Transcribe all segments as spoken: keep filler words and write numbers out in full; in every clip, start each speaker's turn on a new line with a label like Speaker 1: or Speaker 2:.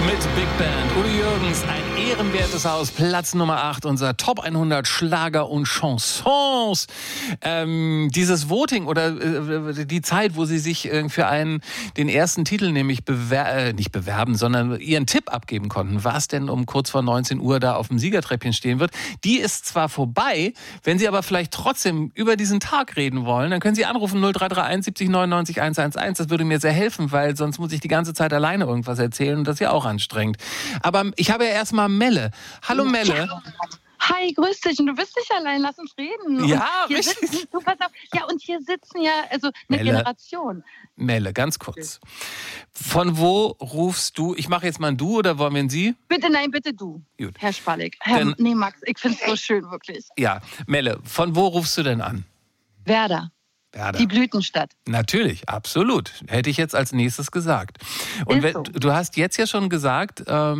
Speaker 1: mit Big Band. Udo Jürgens, ein ehrenwertes Haus, Platz Nummer acht, unser Top hundert Schlager und Chansons. Ähm, dieses Voting oder äh, die Zeit, wo Sie sich äh, für einen, den ersten Titel nämlich bewer äh, nicht bewerben, sondern Ihren Tipp abgeben konnten, was denn um kurz vor neunzehn Uhr da auf dem Siegertreppchen stehen wird, die ist zwar vorbei, wenn Sie aber vielleicht trotzdem über diesen Tag reden wollen, dann können Sie anrufen null drei drei eins siebzig neunundneunzig hundertelf. Das würde mir sehr helfen, weil sonst muss ich die ganze Zeit alleine irgendwas erzählen und das ist ja auch anstrengend. Aber ich habe ja erstmal Melle. Hallo Melle.
Speaker 2: Ja. Hi, grüß dich. Und du bist nicht allein, lass uns reden.
Speaker 1: Ja,
Speaker 2: hier
Speaker 1: richtig.
Speaker 2: Sitzen, du, pass auf. Ja, und hier sitzen ja also eine
Speaker 1: Melle.
Speaker 2: Generation.
Speaker 1: Melle, ganz kurz. Von wo rufst du? Ich mache jetzt mal ein Du oder wollen wir ein Sie?
Speaker 2: Bitte, nein, bitte du,
Speaker 1: Gut.
Speaker 2: Herr Spallig. Herr,
Speaker 1: Denn,
Speaker 2: nee, Max, ich finde es so schön, wirklich.
Speaker 1: Ja, Melle, von wo rufst du denn an?
Speaker 2: Werder.
Speaker 1: Werder.
Speaker 2: Die Blütenstadt.
Speaker 1: Natürlich, absolut. Hätte ich jetzt als nächstes gesagt. Und wenn,
Speaker 2: so.
Speaker 1: du hast jetzt ja schon gesagt,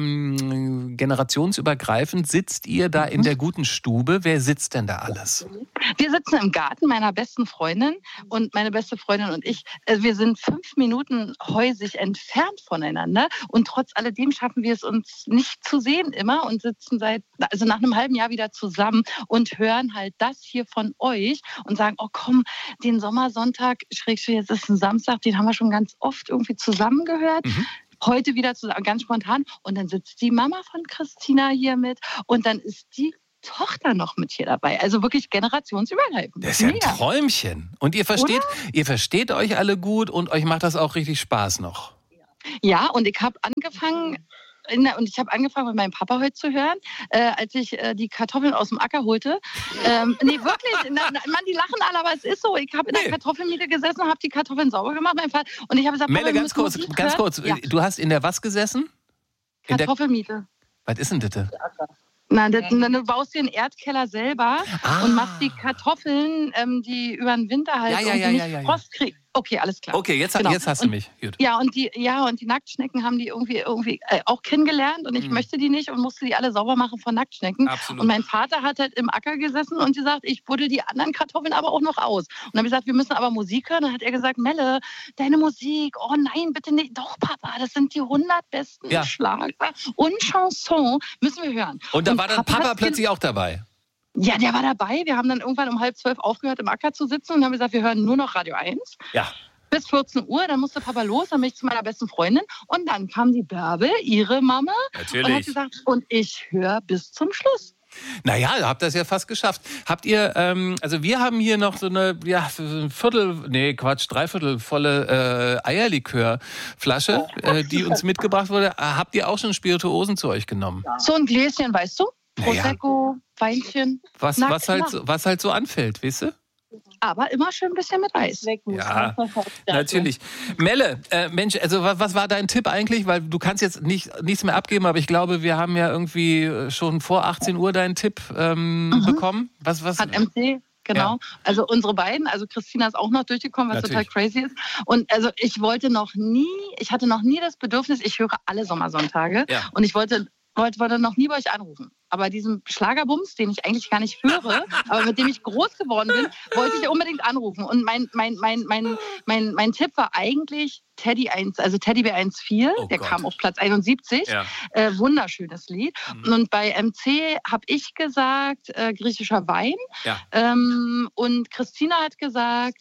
Speaker 1: ähm, generationsübergreifend sitzt ihr da in der guten Stube. Wer sitzt denn da alles?
Speaker 2: Wir sitzen im Garten meiner besten Freundin und meine beste Freundin und ich, äh, wir sind fünf Minuten häusig entfernt voneinander und trotz alledem schaffen wir es uns nicht zu sehen immer und sitzen seit, also nach einem halben Jahr wieder zusammen und hören halt das hier von euch und sagen, oh komm, den Sommersonntag, Schrägstrich, jetzt ist ein Samstag, den haben wir schon ganz oft irgendwie zusammen gehört. Mhm. Heute wieder zusammen, ganz spontan. Und dann sitzt die Mama von Christina hier mit und dann ist die Tochter noch mit hier dabei. Also wirklich generationsübergreifend.
Speaker 1: Das ist ja ein Träumchen. Und ihr versteht, ihr versteht euch alle gut und euch macht das auch richtig Spaß noch.
Speaker 2: Ja, und ich habe angefangen... Und ich habe angefangen, mit meinem Papa heute zu hören, äh, als ich äh, die Kartoffeln aus dem Acker holte. Ähm, nee, wirklich. Na, na, Mann, die lachen alle, aber es ist so. Ich habe in nee. der Kartoffelmiete gesessen und habe die Kartoffeln sauber gemacht. Mein Vater, und ich habe gesagt,
Speaker 1: Melle,
Speaker 2: Papa,
Speaker 1: ganz kurz, ganz kurz. Ja. Du hast in der was gesessen?
Speaker 2: In Kartoffelmiete.
Speaker 1: Der, was ist denn das?
Speaker 2: Na, das, du baust dir einen Erdkeller selber
Speaker 1: ah.
Speaker 2: und machst die Kartoffeln, ähm, die über den Winter halt
Speaker 1: ja, ja, ja,
Speaker 2: nicht
Speaker 1: ja, ja, ja.
Speaker 2: Frost kriegen. Okay, alles klar.
Speaker 1: Okay, jetzt,
Speaker 2: genau.
Speaker 1: jetzt hast du
Speaker 2: und,
Speaker 1: mich. Gut.
Speaker 2: Ja, und die, ja, und die Nacktschnecken haben die irgendwie, irgendwie äh, auch kennengelernt und ich mhm. möchte die nicht und musste die alle sauber machen von Nacktschnecken.
Speaker 1: Absolut.
Speaker 2: Und mein Vater hat halt im Acker gesessen und gesagt, ich buddel die anderen Kartoffeln aber auch noch aus. Und dann habe ich gesagt, wir müssen aber Musik hören. Dann hat er gesagt, Melle, deine Musik, oh nein, bitte nicht. Doch, Papa, das sind die hundert besten ja. Schlager und Chanson, müssen wir hören.
Speaker 1: Und da und war dann Papa, Papa plötzlich auch dabei?
Speaker 2: Ja, der war dabei. Wir haben dann irgendwann um halb zwölf aufgehört, im Acker zu sitzen und haben gesagt, wir hören nur noch Radio eins.
Speaker 1: Ja.
Speaker 2: Bis vierzehn Uhr, dann musste Papa los, dann bin ich zu meiner besten Freundin und dann kam die Bärbel, ihre Mama,
Speaker 1: Natürlich.
Speaker 2: und hat gesagt, und ich höre bis zum Schluss.
Speaker 1: Naja, ihr habt das ja fast geschafft. Habt ihr, ähm, also wir haben hier noch so eine, ja, ein Viertel, nee, Quatsch, dreiviertel volle äh, Eierlikörflasche, äh, die uns mitgebracht wurde. Habt ihr auch schon Spirituosen zu euch genommen?
Speaker 2: So ein Gläschen, weißt du? Prosecco, naja. Weinchen.
Speaker 1: Was,
Speaker 2: Na,
Speaker 1: was, halt, was halt so anfällt, weißt du?
Speaker 2: Aber immer schön ein bisschen mit Eis.
Speaker 1: Ja, natürlich. Melle, äh, Mensch, also was, was war dein Tipp eigentlich? Weil du kannst jetzt nicht, nichts mehr abgeben, aber ich glaube, wir haben ja irgendwie schon vor achtzehn Uhr deinen Tipp ähm, mhm. bekommen. Was, was?
Speaker 2: Hat M C. Genau, ja. Also unsere beiden, also Christina ist auch noch durchgekommen, was Natürlich. total crazy ist. Und also ich wollte noch nie, ich hatte noch nie das Bedürfnis, ich höre alle Sommersonntage ja. und ich wollte, wollte, wollte noch nie bei euch anrufen. Aber diesen Schlagerbums, den ich eigentlich gar nicht höre, aber mit dem ich groß geworden bin, wollte ich unbedingt anrufen. Und mein, mein, mein, mein, mein, mein Tipp war eigentlich Teddy eins, also Teddybär eins Komma vier, oh der Gott. kam auf Platz einundsiebzig. Ja. Äh, wunderschönes Lied. Mhm. Und bei M C habe ich gesagt, äh, griechischer Wein. Ja. Ähm, und Christina hat gesagt...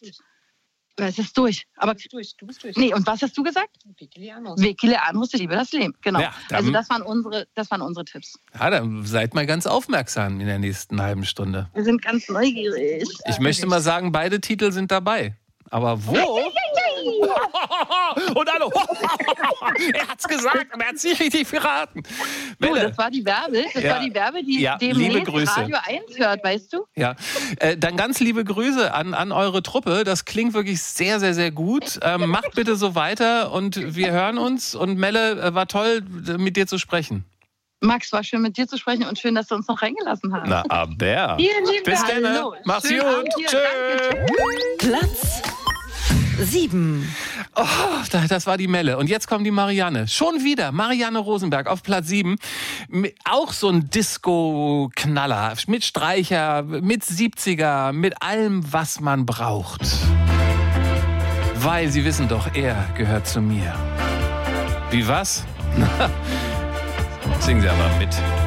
Speaker 2: Es ist durch. Aber du bist durch. Du bist durch. Nee, und was hast du gesagt? Vekile Anrus. Vekile Anrus, ich liebe das Leben. Genau. Ja, also das waren unsere, das waren unsere Tipps.
Speaker 1: Ja, dann seid mal ganz aufmerksam in der nächsten halben Stunde.
Speaker 2: Wir sind ganz neugierig.
Speaker 1: Ich möchte mal sagen, beide Titel sind dabei. Aber wo? Und alle, er hat's gesagt, aber er hat's nicht richtig verraten.
Speaker 2: Du, das war die Bärbel, das ja. war die Bärbel, die
Speaker 1: ja,
Speaker 2: demnächst Radio eins hört, weißt du?
Speaker 1: Ja, äh, dann ganz liebe Grüße an, an eure Truppe. Das klingt wirklich sehr, sehr, sehr gut. Ähm, macht bitte so weiter und wir hören uns. Und Melle, äh, war toll, mit dir zu sprechen.
Speaker 2: Max, war schön mit dir zu sprechen und schön, dass du uns noch reingelassen hast.
Speaker 1: Na, aber.
Speaker 2: Vielen lieben
Speaker 1: Bis dann. Mach's
Speaker 2: schön
Speaker 1: gut. Tschüss.
Speaker 3: Platz sieben.
Speaker 1: Oh, das war die Melle. Und jetzt kommt die Marianne. Schon wieder Marianne Rosenberg auf Platz sieben. Auch so ein Disco-Knaller. Mit Streicher, mit siebziger, mit allem, was man braucht. Weil Sie wissen doch, er gehört zu mir. Wie was? Singen Sie aber mit.